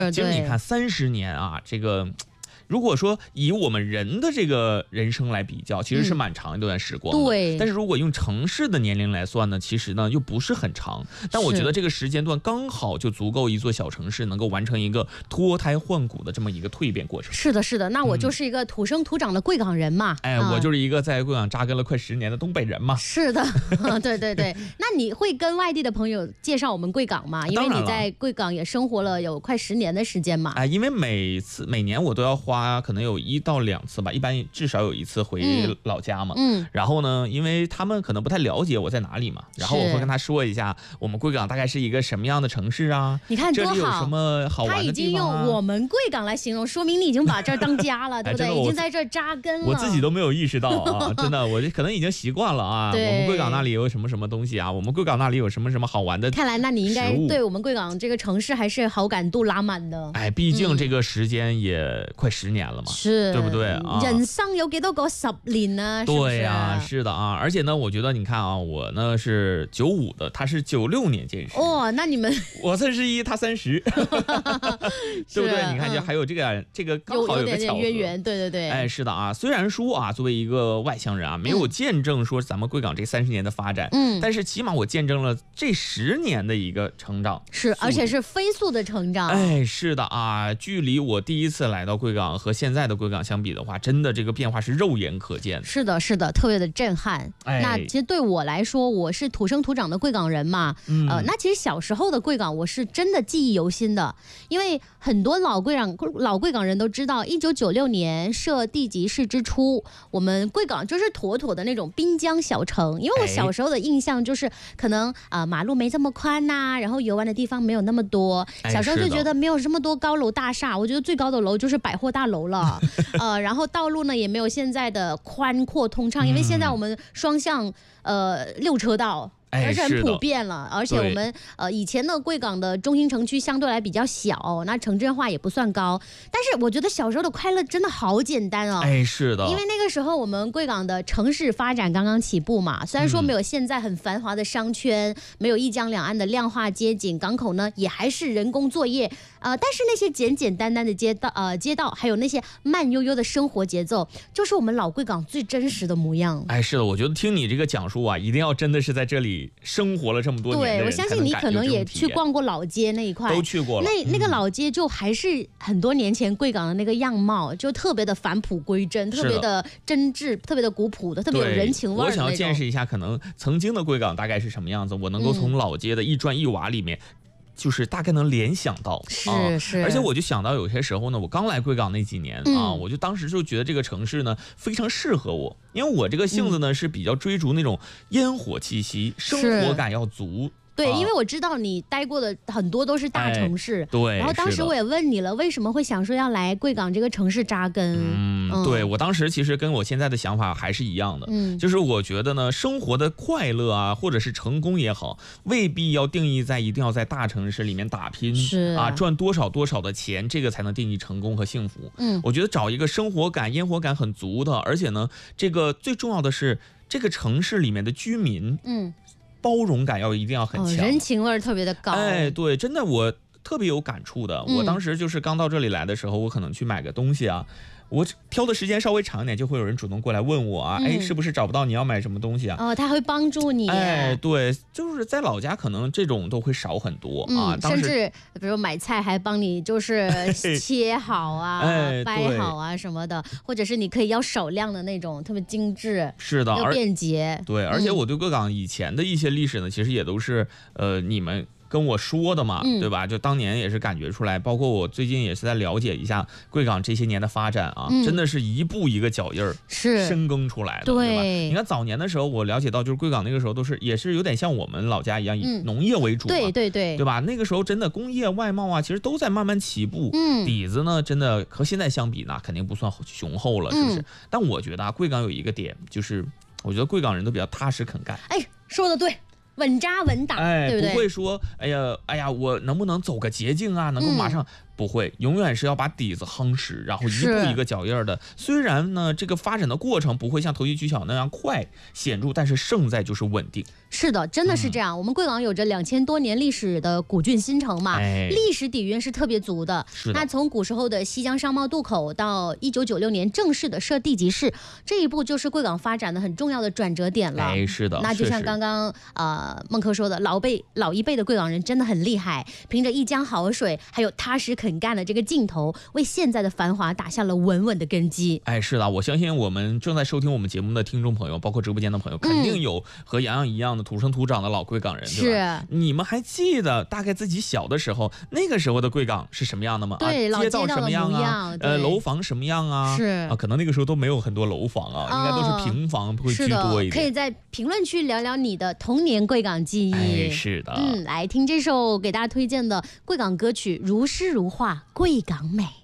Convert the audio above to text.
其实你看30年啊，这个。如果说以我们人的这个人生来比较，其实是蛮长一段时光的。 对。 但是如果用城市的年龄来算呢，其实呢又不是很长。但我觉得这个时间段刚好就足够一座小城市能够完成一个脱胎换骨的这么一个蜕变过程。 是的，是的。那我就是一个土生土长的贵港人嘛。 我就是一个在贵港扎根了快10年的东北人嘛。 是的，对对对。那你会跟外地的朋友介绍我们贵港吗？因为你在贵港也生活了有快10年的时间嘛。 因为每年我都要花可能有1到2次吧，一般至少有1次回老家嘛。然后呢，因为他们可能不太了解我在哪里嘛，然后我会跟他说一下我们贵港大概是一个什么样的城市啊。 你看多好， 这里有什么好玩的地方啊。 他已经用我们贵港来形容，说明你已经把这儿当家了，对不对？已经在这儿扎根了。 我自己都没有意识到啊，真的，我可能已经习惯了啊。我们贵港那里有什么什么东西啊？我们贵港那里有什么什么好玩的？ 看来那你应该对我们贵港这个城市还是好感度拉满的。 毕竟这个时间也快10年了嘛。 是， 对不对啊？ 人生有几多个10年呢？ 对呀，是的啊。而且呢，我觉得你看啊，我呢是95的，他是96年建市。 那你们我31，他30，对不对？你看，就还有这个刚好有个巧合， 渊源。对对对。 是的啊。虽然说啊，作为一个外乡人啊，没有见证说咱们贵港这30年的发展，但是起码我见证了这10年的一个成长， 是，而且是飞速的成长。 是的啊。距离我第一次来到贵港和现在的贵港相比的话，真的这个变化是肉眼可见的。 是的，是的，特别的震撼。那其实对我来说，我是土生土长的贵港人嘛。那其实小时候的贵港，我是真的记忆犹新的，因为很多老贵港人都知道，1996年设地级市之初，我们贵港就是妥妥的那种滨江小城。因为我小时候的印象就是，可能马路没这么宽呐，然后游玩的地方没有那么多。小时候就觉得没有这么多高楼大厦，我觉得最高的楼就是百货大楼了。然后道路呢也没有现在的宽阔通畅，因为现在我们双向6车道。而且很普遍了，而且我们以前的贵港的中心城区相对来比较小，那城镇化也不算高，但是我觉得小时候的快乐真的好简单哦。 是的， 因为那个时候我们贵港的城市发展刚刚起步嘛，虽然说没有现在很繁华的商圈，没有一江两岸的亮化街景，港口呢也还是人工作业，但是那些简简单单的街道，还有那些慢悠悠的生活节奏，就是我们老贵港最真实的模样。 是的，我觉得听你这个讲述啊，一定要真的是在这里生活了这么多年的人， 对，我相信你可能也去逛过老街那一块， 都去过了。 那个老街就还是很多年前贵港的那个样貌，就特别的返璞归真，特别的真挚，特别的古朴的，特别有人情味。 我想要见识一下，可能曾经的贵港大概是什么样子，我能够从老街的一砖一瓦里面。就是大概能联想到， 是， 而且我就想到有些时候呢，我刚来贵港那几年啊，我就当时就觉得这个城市呢非常适合我，因为我这个性子呢是比较追逐那种烟火气息，生活感要足。 对，因为我知道你待过的很多都是大城市， 对。 然后当时我也问你了，为什么会想说要来贵港这个城市扎根？ 对，我当时其实跟我现在的想法还是一样的，就是我觉得呢，生活的快乐啊，或者是成功也好，未必要定义在一定要在大城市里面打拼，赚多少的钱，这个才能定义成功和幸福。我觉得找一个生活感、烟火感很足的，而且呢，这个最重要的是这个城市里面的居民，包容感一定要很强， 人情味特别的高。 对，真的我特别有感触的。我当时就是刚到这里来的时候，我可能去买个东西啊，我挑的时间稍微长一点，就会有人主动过来问我啊，是不是找不到你要买什么东西啊？ 他会帮助你。 对，就是在老家可能这种都会少很多啊。 甚至比如买菜还帮你就是切好啊、掰好啊什么的，或者是你可以要少量的那种，特别精致， 是的， 又便捷。 对，而且我对贵港以前的一些历史呢，其实也都是你们跟我说的嘛，对吧？就当年也是感觉出来，包括我最近也是在了解一下贵港这些年的发展啊，真的是一步一个脚印儿深耕出来的，对吧？你看早年的时候，我了解到就是贵港那个时候也是有点像我们老家一样，以农业为主嘛，对吧？那个时候真的工业外贸啊，其实都在慢慢起步，底子呢真的和现在相比呢，肯定不算雄厚了，是不是？但我觉得啊，贵港有一个点，就是我觉得贵港人都比较踏实肯干。 说的对。稳扎稳打，对不对？ 不会说，哎呀，我能不能走个捷径啊？能够马上不会，永远是要把底子夯实，然后一步一个脚印的。虽然呢，这个发展的过程不会像投机取巧那样快显著，但是胜在就是稳定。 是的，真的是这样。我们贵港有着2000多年历史的古郡新城嘛，历史底蕴是特别足的。那从古时候的西江商贸渡口到1996年正式的设地级市，这一步就是贵港发展的很重要的转折点了。 是的。 那就像刚刚孟轲说的，老一辈的贵港人真的很厉害，凭着一江好水，还有踏实肯干的这个劲头，为现在的繁华打下了稳稳的根基。 是的，我相信我们正在收听我们节目的听众朋友，包括直播间的朋友，肯定有和洋洋一样的土生土长的老贵港人，对吧？你们还记得大概自己小的时候，那个时候的贵港是什么样的吗？ 对， 街道什么样啊？ 楼房什么样啊？可能那个时候都没有很多楼房啊，应该都是平房会居多一点。 可以在评论区聊聊你的童年贵港记忆。 是的。 来听这首给大家推荐的贵港歌曲《如诗如画贵港美》。